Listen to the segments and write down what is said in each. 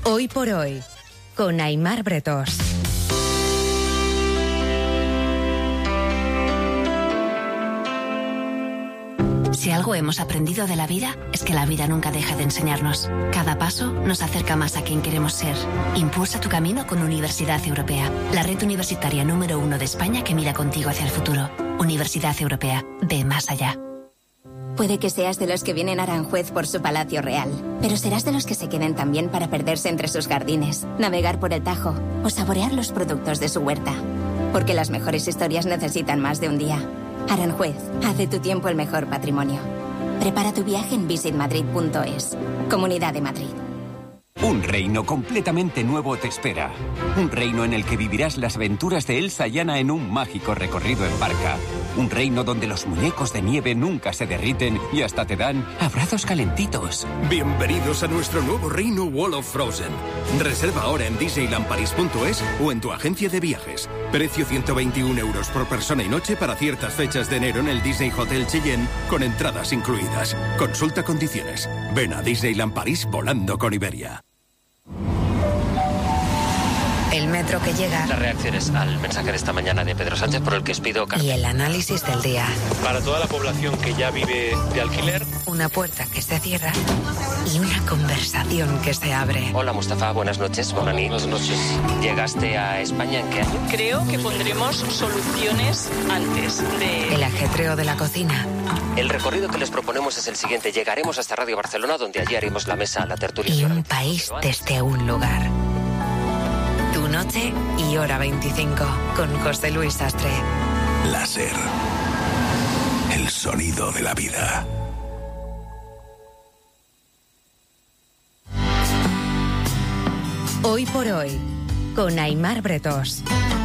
Hoy por hoy, con Aimar Bretós. Si algo hemos aprendido de la vida, es que la vida nunca deja de enseñarnos. Cada paso nos acerca más a quien queremos ser. Impulsa tu camino con Universidad Europea, la red universitaria número 1 de España que mira contigo hacia el futuro. Universidad Europea, ve más allá. Puede que seas de los que vienen a Aranjuez por su palacio real, pero serás de los que se queden también para perderse entre sus jardines, navegar por el Tajo o saborear los productos de su huerta. Porque las mejores historias necesitan más de un día. Aranjuez, haz de tu tiempo el mejor patrimonio. Prepara tu viaje en visitmadrid.es. Comunidad de Madrid. Un reino completamente nuevo te espera. Un reino en el que vivirás las aventuras de Elsa y Anna en un mágico recorrido en barca. Un reino donde los muñecos de nieve nunca se derriten y hasta te dan abrazos calentitos. Bienvenidos a nuestro nuevo reino Wall of Frozen. Reserva ahora en disneylandparis.es o en tu agencia de viajes. Precio 121 euros por persona y noche para ciertas fechas de enero en el Disney Hotel Cheyenne con entradas incluidas. Consulta condiciones. Ven a Disneyland París volando con Iberia. El metro que llega. Las reacciones al mensaje de esta mañana de Pedro Sánchez por el que os pido... Y el análisis del día. Para toda la población que ya vive de alquiler. Una puerta que se cierra y una conversación que se abre. Hola Mustafa, buenas noches. Buenas noches. ¿Llegaste a España en qué año? Creo que pondremos soluciones antes de... El ajetreo de la cocina. El recorrido que les proponemos es el siguiente. Llegaremos hasta Radio Barcelona, donde allí haremos la mesa, la tertulia... Y un país desde un lugar. Tu noche y hora 25, con José Luis Sastre. Láser. El sonido de la vida. Hoy por hoy, con Aimar Bretós.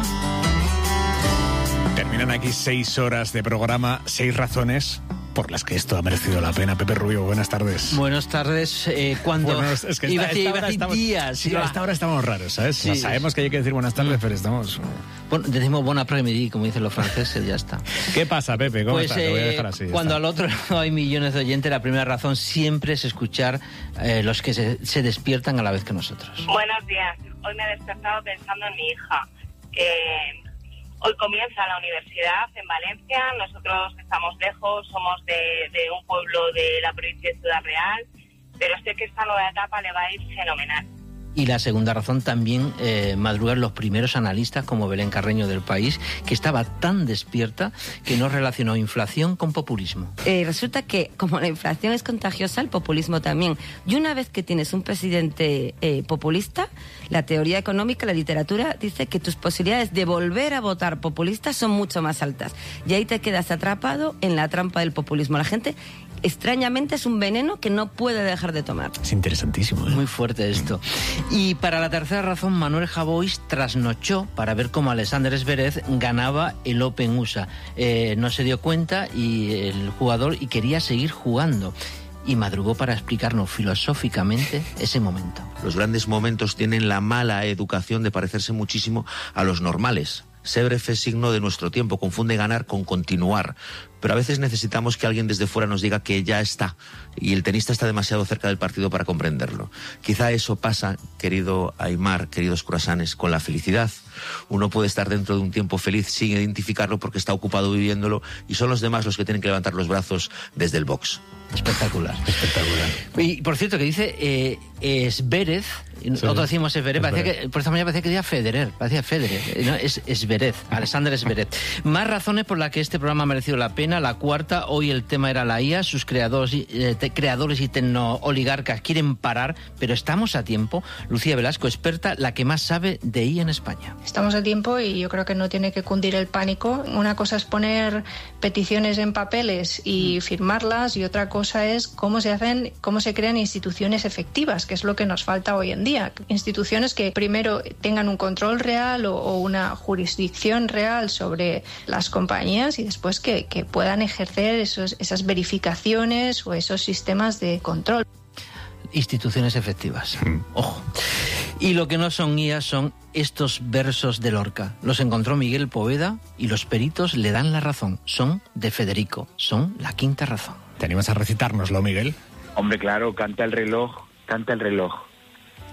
Terminan aquí 6 horas de programa, 6 razones por las que esto ha merecido la pena. Pepe Rubio, buenas tardes. Buenas tardes. Cuando bueno, es que iba a decir días. Sí, a esta hora estamos raros, ¿sabes? Sí, sabemos que hay que decir buenas tardes, pero estamos... Bueno, decimos bon après-midi, como dicen los franceses, ya está. ¿Qué pasa, Pepe? ¿Cómo estás? Te voy a dejar así. Cuando al otro lado hay millones de oyentes, la primera razón siempre es escuchar los que se despiertan a la vez que nosotros. Buenos días. Hoy me he despertado pensando en mi hija. Hoy comienza la universidad en Valencia. Nosotros estamos lejos, somos de un pueblo de la provincia de Ciudad Real, pero sé que esta nueva etapa le va a ir fenomenal. Y la segunda razón también, madrugar los primeros analistas como Belén Carreño del País, que estaba tan despierta que no relacionó inflación con populismo. Resulta que como la inflación es contagiosa, el populismo también. Y una vez que tienes un presidente populista, la teoría económica, la literatura, dice que tus posibilidades de volver a votar populista son mucho más altas. Y ahí te quedas atrapado en la trampa del populismo. La gente... extrañamente es un veneno que no puede dejar de tomar. Es interesantísimo, ¿eh? Muy fuerte esto. Y para la tercera razón, Manuel Javois trasnochó para ver cómo Alexander Zverev ganaba el Open USA. No se dio cuenta y el jugador y quería seguir jugando. Y madrugó para explicarnos filosóficamente ese momento. Los grandes momentos tienen la mala educación de parecerse muchísimo a los normales. Zverev es signo de nuestro tiempo, confunde ganar con continuar. Pero a veces necesitamos que alguien desde fuera nos diga que ya está. Y el tenista está demasiado cerca del partido para comprenderlo. Quizá eso pasa, querido Aimar, queridos curasanes, con la felicidad. Uno puede estar dentro de un tiempo feliz sin identificarlo porque está ocupado viviéndolo y son los demás los que tienen que levantar los brazos desde el box. Espectacular, espectacular. Y por cierto, que dice Zverev, nosotros decimos Zverev, por esta mañana parecía que decía Federer, no, es Zverev, Alexander Zverev. Más razones por las que este programa ha merecido la pena. La cuarta, hoy el tema era la IA, sus creadores y tecnooligarcas quieren parar, pero estamos a tiempo. Lucía Velasco, experta, la que más sabe de IA en España. Estamos a tiempo y yo creo que no tiene que cundir el pánico. Una cosa es poner peticiones en papeles y firmarlas y otra cosa es cómo se crean instituciones efectivas, que es lo que nos falta hoy en día. Instituciones que primero tengan un control real o una jurisdicción real sobre las compañías y después que puedan ejercer esas verificaciones o esos sistemas de control. Instituciones efectivas. Ojo. Y lo que no son guías son estos versos de Lorca. Los encontró Miguel Poveda y los peritos le dan la razón. Son de Federico. Son la quinta razón. ¿Te animas a recitárnoslo, Miguel? Hombre, claro, canta el reloj.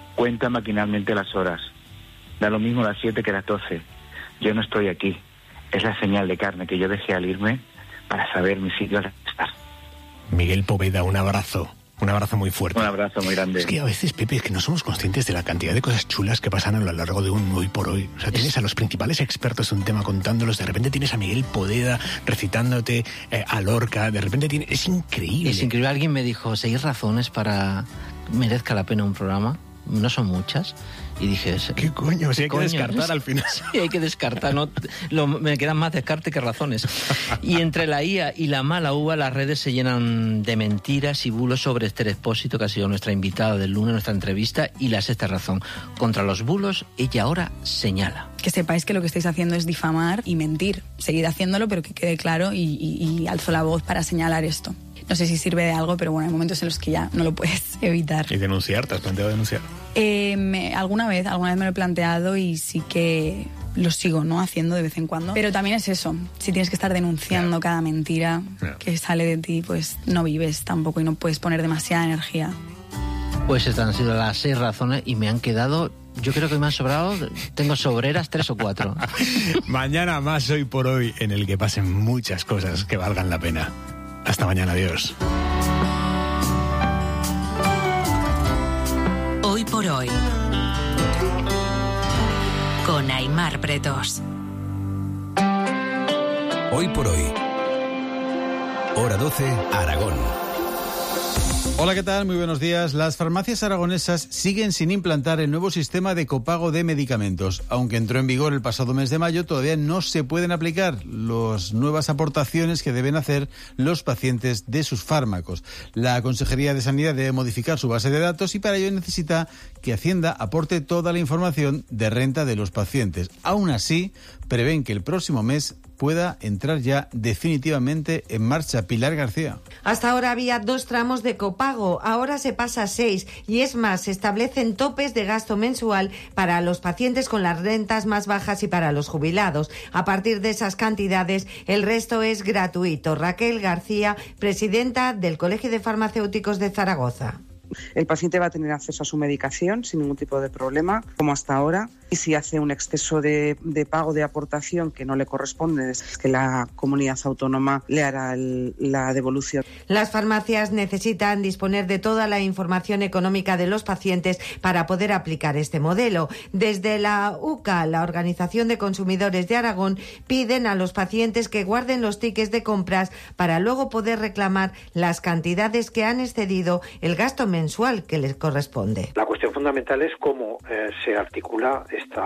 Cuenta maquinalmente las horas. Da lo mismo las 7 que las 12. Yo no estoy aquí. Es la señal de carne que yo dejé al irme para saber mi sitio al estar. Miguel Poveda, un abrazo. Un abrazo muy fuerte. Un abrazo muy grande. Es que a veces, Pepe, es que no somos conscientes de la cantidad de cosas chulas que pasan a lo largo de un hoy por hoy. O sea, tienes a los principales expertos en un tema contándolos, de repente tienes a Miguel Poveda recitándote a Lorca, de repente tienes... Es increíble. Es increíble. Alguien me dijo, 6 razones para merezca la pena un programa. No son muchas. Y dije... ¿Qué coño? Si hay que descartar al final. Sí, hay que descartar. No, me quedan más descarte que razones. Y entre la IA y la mala uva, las redes se llenan de mentiras y bulos sobre Esther Expósito, que ha sido nuestra invitada del lunes, nuestra entrevista, y la sexta razón. Contra los bulos, ella ahora señala. Que sepáis que lo que estáis haciendo es difamar y mentir. Seguid haciéndolo, pero que quede claro y alzo la voz para señalar esto. No sé si sirve de algo, pero bueno, hay momentos en los que ya no lo puedes evitar. ¿Y denunciar? ¿Te has planteado denunciar? Alguna vez me lo he planteado y sí que lo sigo, ¿no?, haciendo de vez en cuando. Pero también es eso, si tienes que estar denunciando cada mentira que sale de ti, pues no vives tampoco y no puedes poner demasiada energía. Pues estas han sido las 6 razones y me han quedado... Yo creo que me han sobrado, tengo sobreras 3 o 4. Mañana más Hoy por Hoy, en el que pasen muchas cosas que valgan la pena. Hasta mañana, adiós. Hoy por Hoy, con Aimar Bretos. Hoy por Hoy, hora 12, Aragón. Hola, ¿qué tal? Muy buenos días. Las farmacias aragonesas siguen sin implantar el nuevo sistema de copago de medicamentos. Aunque entró en vigor el pasado mes de mayo, todavía no se pueden aplicar las nuevas aportaciones que deben hacer los pacientes de sus fármacos. La Consejería de Sanidad debe modificar su base de datos y para ello necesita que Hacienda aporte toda la información de renta de los pacientes. Aún así, prevén que el próximo mes pueda entrar ya definitivamente en marcha. Pilar García. Hasta ahora había 2 tramos de copago, ahora se pasa a 6 y es más, se establecen topes de gasto mensual para los pacientes con las rentas más bajas y para los jubilados. A partir de esas cantidades, el resto es gratuito. Raquel García, presidenta del Colegio de Farmacéuticos de Zaragoza. El paciente va a tener acceso a su medicación sin ningún tipo de problema, como hasta ahora. Y si hace un exceso de pago de aportación que no le corresponde, es que la comunidad autónoma le hará la devolución. Las farmacias necesitan disponer de toda la información económica de los pacientes para poder aplicar este modelo. Desde la UCA, la Organización de Consumidores de Aragón, piden a los pacientes que guarden los tickets de compras para luego poder reclamar las cantidades que han excedido el gasto mensual que les corresponde. La cuestión fundamental es cómo se articula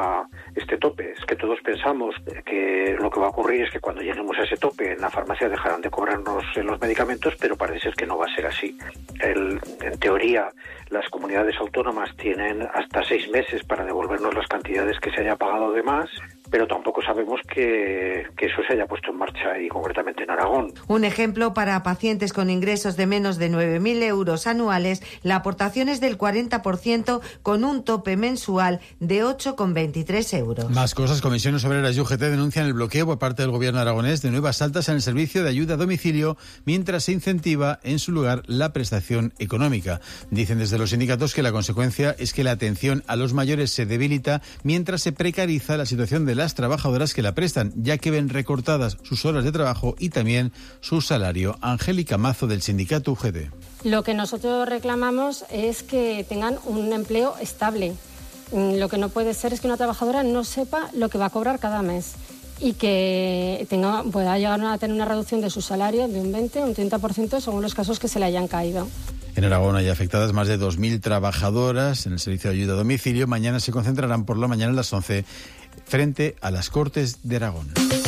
este tope. Es que todos pensamos que lo que va a ocurrir es que cuando lleguemos a ese tope en la farmacia dejarán de cobrarnos los medicamentos, pero parece ser que no va a ser así. En teoría, las comunidades autónomas tienen hasta 6 meses para devolvernos las cantidades que se haya pagado de más, pero tampoco sabemos que eso se haya puesto en marcha y concretamente en Aragón. Un ejemplo, para pacientes con ingresos de menos de 9.000 euros anuales, la aportación es del 40% con un tope mensual de 8,23 euros. Más cosas. Comisiones Obreras y UGT denuncian el bloqueo por parte del gobierno aragonés de nuevas altas en el servicio de ayuda a domicilio mientras se incentiva en su lugar la prestación económica. Dicen desde los sindicatos que la consecuencia es que la atención a los mayores se debilita mientras se precariza la situación de las trabajadoras que la prestan, ya que ven recortadas sus horas de trabajo y también su salario. Angélica Mazo, del sindicato UGT. Lo que nosotros reclamamos es que tengan un empleo estable. Lo que no puede ser es que una trabajadora no sepa lo que va a cobrar cada mes y que pueda llegar a tener una reducción de su salario de un 20 o un 30% según los casos que se le hayan caído. En Aragón hay afectadas más de 2.000 trabajadoras en el servicio de ayuda a domicilio. Mañana se concentrarán por la mañana a las 11 frente a las Cortes de Aragón.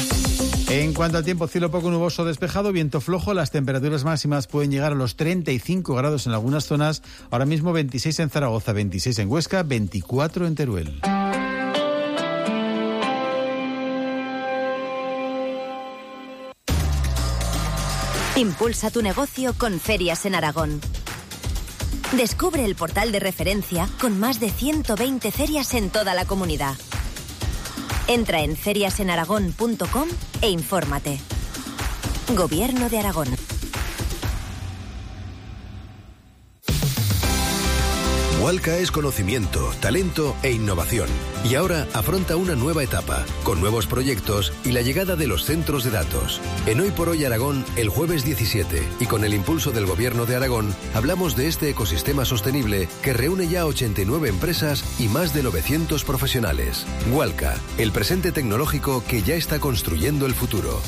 En cuanto al tiempo, cielo poco nuboso despejado, viento flojo, las temperaturas máximas pueden llegar a los 35 grados en algunas zonas, ahora mismo 26 en Zaragoza, 26 en Huesca, 24 en Teruel. Impulsa tu negocio con Ferias en Aragón. Descubre el portal de referencia con más de 120 ferias en toda la comunidad. Entra en feriasenaragón.com e infórmate. Gobierno de Aragón. Walca es conocimiento, talento e innovación. Y ahora afronta una nueva etapa, con nuevos proyectos y la llegada de los centros de datos. En Hoy por Hoy Aragón, el jueves 17, y con el impulso del Gobierno de Aragón, hablamos de este ecosistema sostenible que reúne ya 89 empresas y más de 900 profesionales. Walca, el presente tecnológico que ya está construyendo el futuro.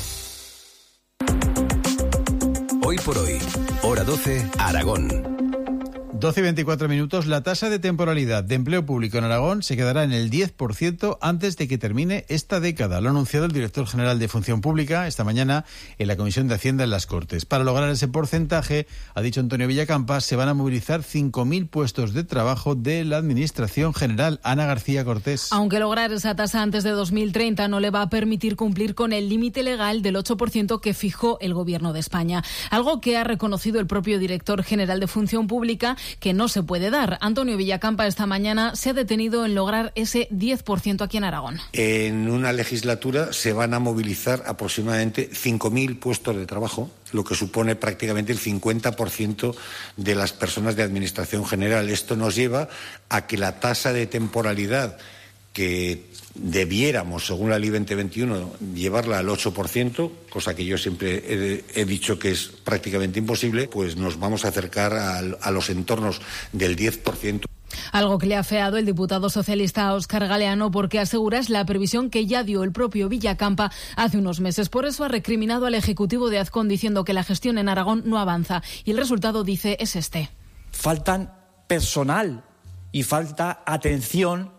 Hoy por Hoy, hora 12, Aragón. 12 y 24 minutos. La tasa de temporalidad de empleo público en Aragón se quedará en el 10% antes de que termine esta década. Lo ha anunciado el director general de Función Pública esta mañana en la Comisión de Hacienda en las Cortes. Para lograr ese porcentaje, ha dicho Antonio Villacampa, se van a movilizar 5.000 puestos de trabajo de la Administración General. Ana García Cortés. Aunque lograr esa tasa antes de 2030 no le va a permitir cumplir con el límite legal del 8% que fijó el Gobierno de España. Algo que ha reconocido el propio director general de Función Pública, que no se puede dar. Antonio Villacampa esta mañana se ha detenido en lograr ese 10% aquí en Aragón. En una legislatura se van a movilizar aproximadamente 5.000 puestos de trabajo, lo que supone prácticamente el 50% de las personas de Administración General. Esto nos lleva a que la tasa de temporalidad que debiéramos, según la Ley 2021, llevarla al 8%, cosa que yo siempre he dicho que es prácticamente imposible, pues nos vamos a acercar a los entornos del 10%. Algo que le ha afeado el diputado socialista Óscar Galeano, porque asegura es la previsión que ya dio el propio Villacampa hace unos meses. Por eso ha recriminado al Ejecutivo de Azcón diciendo que la gestión en Aragón no avanza. Y el resultado, dice, es este. Faltan personal y falta atención.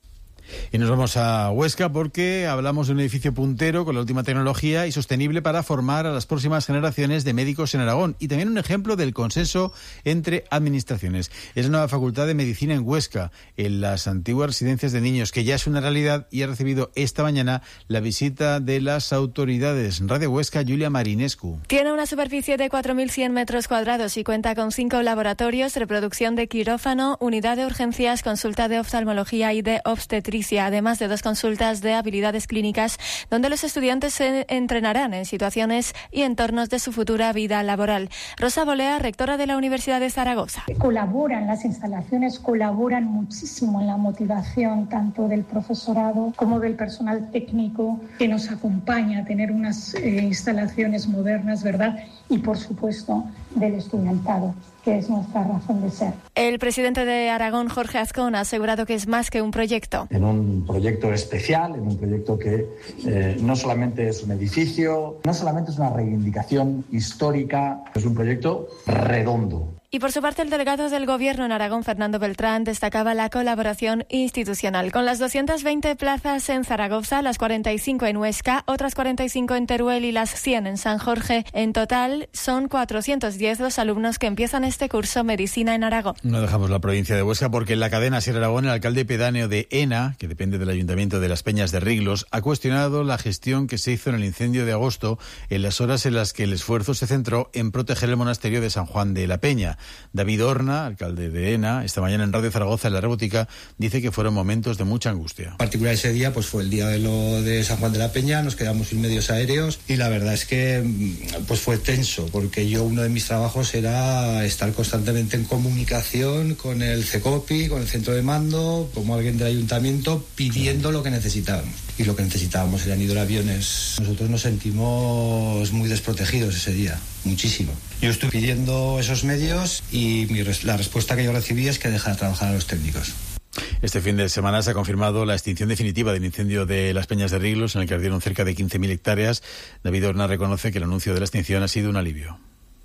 Y nos vamos a Huesca porque hablamos de un edificio puntero con la última tecnología y sostenible para formar a las próximas generaciones de médicos en Aragón. Y también un ejemplo del consenso entre administraciones. Es la nueva Facultad de Medicina en Huesca, en las antiguas residencias de niños, que ya es una realidad y ha recibido esta mañana la visita de las autoridades. Radio Huesca, Julia Marinescu. Tiene una superficie de 4.100 metros cuadrados y cuenta con 5 laboratorios, reproducción de quirófano, unidad de urgencias, consulta de oftalmología y de obstetricia, además de 2 consultas de habilidades clínicas donde los estudiantes se entrenarán en situaciones y entornos de su futura vida laboral. Rosa Bolea, rectora de la Universidad de Zaragoza. Colaboran, las instalaciones colaboran muchísimo en la motivación tanto del profesorado como del personal técnico que nos acompaña a tener unas instalaciones modernas, ¿verdad? Y por supuesto del estudiantado, que es nuestra razón de ser. El presidente de Aragón, Jorge Azcón, ha asegurado que es más que un proyecto. En un proyecto especial, en un proyecto que no solamente es un edificio, no solamente es una reivindicación histórica, es un proyecto redondo. Y por su parte, el delegado del Gobierno en Aragón, Fernando Beltrán, destacaba la colaboración institucional. Con las 220 plazas en Zaragoza, las 45 en Huesca, otras 45 en Teruel y las 100 en San Jorge, en total son 410 los alumnos que empiezan este curso Medicina en Aragón. No dejamos la provincia de Huesca porque en la cadena Sierra Aragón, el alcalde pedáneo de Ena, que depende del Ayuntamiento de Las Peñas de Riglos, ha cuestionado la gestión que se hizo en el incendio de agosto, en las horas en las que el esfuerzo se centró en proteger el monasterio de San Juan de la Peña. David Horna, alcalde de Ena, esta mañana en Radio Zaragoza, en La Rebotica, dice que fueron momentos de mucha angustia. En particular ese día pues fue el día de San Juan de la Peña, nos quedamos sin medios aéreos y la verdad es que pues fue tenso, porque uno de mis trabajos era estar constantemente en comunicación con el CECOPI, con el centro de mando, como alguien del ayuntamiento, pidiendo lo que necesitábamos. Y lo que necesitábamos eran hidroaviones. Nosotros nos sentimos muy desprotegidos ese día, muchísimo. Yo estoy pidiendo esos medios y la respuesta que yo recibí es que deja de trabajar a los técnicos. Este fin de semana se ha confirmado la extinción definitiva del incendio de Las Peñas de Riglos, en el que ardieron cerca de 15.000 hectáreas. David Horna reconoce que el anuncio de la extinción ha sido un alivio.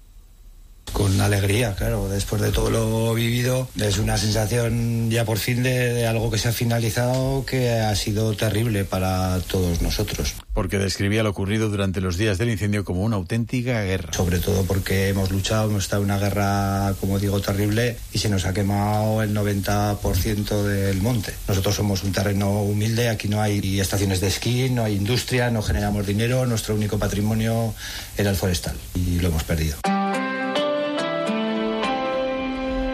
Con alegría, claro, después de todo lo vivido, es una sensación ya por fin de algo que se ha finalizado, que ha sido terrible para todos nosotros. Porque describía lo ocurrido durante los días del incendio como una auténtica guerra. Sobre todo porque hemos luchado, hemos estado en una guerra, como digo, terrible, y se nos ha quemado el 90% del monte. Nosotros somos un terreno humilde, aquí no hay estaciones de esquí, no hay industria, no generamos dinero, nuestro único patrimonio era el forestal y lo hemos perdido.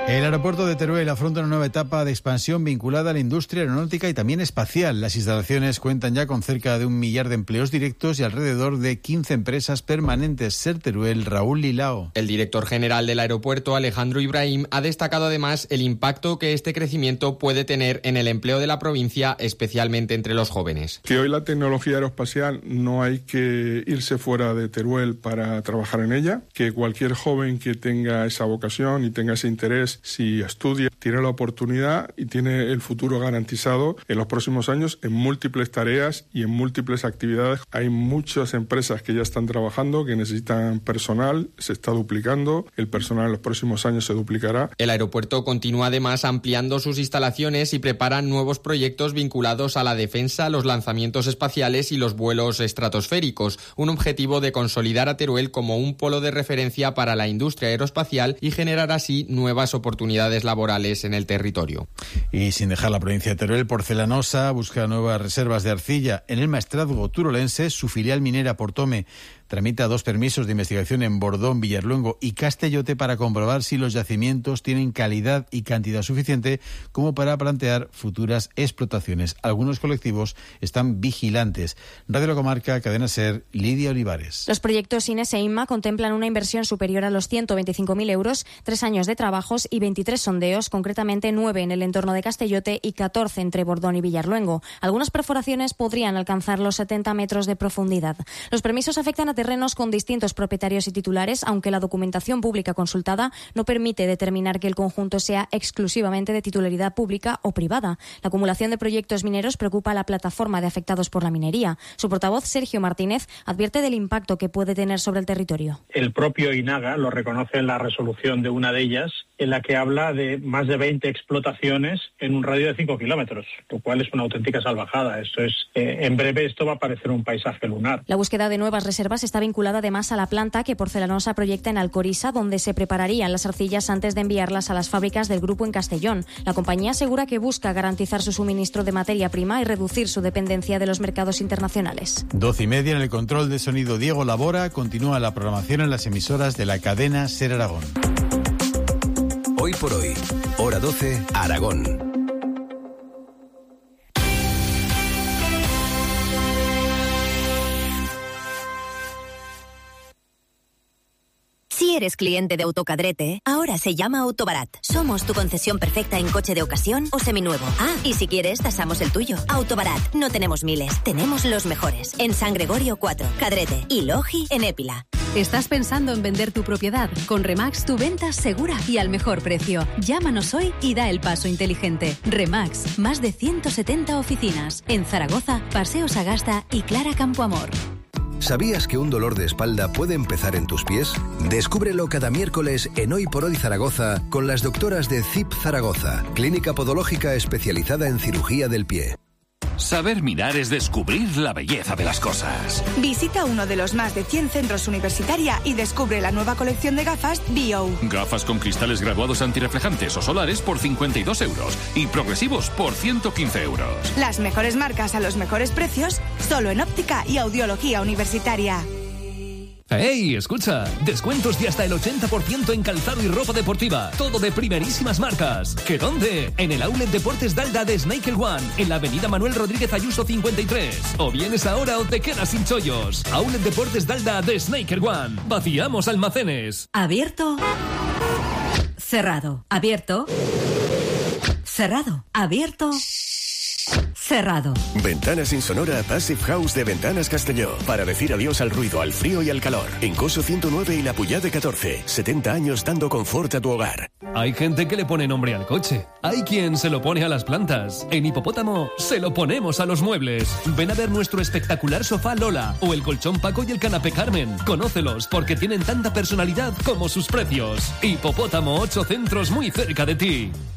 El aeropuerto de Teruel afronta una nueva etapa de expansión vinculada a la industria aeronáutica y también espacial. Las instalaciones cuentan ya con cerca de 1 millar de empleos directos y alrededor de 15 empresas permanentes. Ser Teruel, Raúl Lilao. El director general del aeropuerto, Alejandro Ibrahim, ha destacado además el impacto que este crecimiento puede tener en el empleo de la provincia, especialmente entre los jóvenes. Que hoy la tecnología aeroespacial no hay que irse fuera de Teruel para trabajar en ella, que cualquier joven que tenga esa vocación y tenga ese interés, si estudia, tiene la oportunidad y tiene el futuro garantizado en los próximos años en múltiples tareas y en múltiples actividades. Hay muchas empresas que ya están trabajando, que necesitan personal, se está duplicando, el personal en los próximos años se duplicará. El aeropuerto continúa además ampliando sus instalaciones y prepara nuevos proyectos vinculados a la defensa, los lanzamientos espaciales y los vuelos estratosféricos, un objetivo de consolidar a Teruel como un polo de referencia para la industria aeroespacial y generar así nuevas oportunidades laborales en el territorio. Y sin dejar la provincia de Teruel, Porcelanosa busca nuevas reservas de arcilla. En el Maestrazgo turolense, su filial minera Portome tramita 2 permisos de investigación en Bordón, Villarluengo y Castellote para comprobar si los yacimientos tienen calidad y cantidad suficiente como para plantear futuras explotaciones. Algunos colectivos están vigilantes. Radio La Comarca, Cadena SER, Lidia Olivares. Los proyectos INES e INMA contemplan una inversión superior a los 125.000 euros, 3 años de trabajos y 23 sondeos, concretamente 9 en el entorno de Castellote y 14 entre Bordón y Villarluengo. Algunas perforaciones podrían alcanzar los 70 metros de profundidad. Los permisos afectan a terrenos con distintos propietarios y titulares, aunque la documentación pública consultada no permite determinar que el conjunto sea exclusivamente de titularidad pública o privada. La acumulación de proyectos mineros preocupa a la plataforma de afectados por la minería. Su portavoz, Sergio Martínez, advierte del impacto que puede tener sobre el territorio. El propio INAGA lo reconoce en la resolución de una de ellas, en la que habla de más de 20 explotaciones en un radio de 5 kilómetros, lo cual es una auténtica salvajada. En breve esto va a parecer un paisaje lunar. La búsqueda de nuevas reservas está vinculada además a la planta que Porcelanosa proyecta en Alcoriza, donde se prepararían las arcillas antes de enviarlas a las fábricas del grupo en Castellón. La compañía asegura que busca garantizar su suministro de materia prima y reducir su dependencia de los mercados internacionales. 12:30 en el control de sonido Diego Labora. Continúa la programación en las emisoras de la cadena SER Aragón. Hoy por hoy, hora 12, Aragón. Si eres cliente de Autocadrete, ahora se llama Autobarat. Somos tu concesión perfecta en coche de ocasión o seminuevo. Ah, y si quieres, tasamos el tuyo. Autobarat, no tenemos miles, tenemos los mejores. En San Gregorio 4, Cadrete y Logi en Épila. ¿Estás pensando en vender tu propiedad? Con Remax tu venta segura y al mejor precio. Llámanos hoy y da el paso inteligente. Remax, más de 170 oficinas. En Zaragoza, Paseo Sagasta y Clara Campoamor. ¿Sabías que un dolor de espalda puede empezar en tus pies? Descúbrelo cada miércoles en Hoy por Hoy Zaragoza con las doctoras de CIP Zaragoza, clínica podológica especializada en cirugía del pie. Saber mirar es descubrir la belleza de las cosas. Visita uno de los más de 100 centros universitarios y descubre la nueva colección de gafas Bio. Gafas con cristales graduados antirreflejantes o solares por 52 euros y progresivos por 115 euros. Las mejores marcas a los mejores precios, solo en óptica y audiología universitaria. ¡Hey! Escucha, descuentos de hasta el 80% en calzado y ropa deportiva, todo de primerísimas marcas. ¿Qué dónde? En el Outlet Deportes Dalda de Snaker One, en la avenida Manuel Rodríguez Ayuso 53. O vienes ahora o te quedas sin chollos. Outlet Deportes Dalda de Snaker One. Vaciamos almacenes. Abierto. Cerrado. Abierto. Cerrado. Abierto. Cerrado. Ventanas Insonora Passive House de Ventanas Castelló. Para decir adiós al ruido, al frío y al calor. En Coso 109 y La Puyade 14. 70 años dando confort a tu hogar. Hay gente que le pone nombre al coche. Hay quien se lo pone a las plantas. En Hipopótamo se lo ponemos a los muebles. Ven a ver nuestro espectacular sofá Lola o el colchón Paco y el canapé Carmen. Conócelos porque tienen tanta personalidad como sus precios. Hipopótamo, 8 centros muy cerca de ti.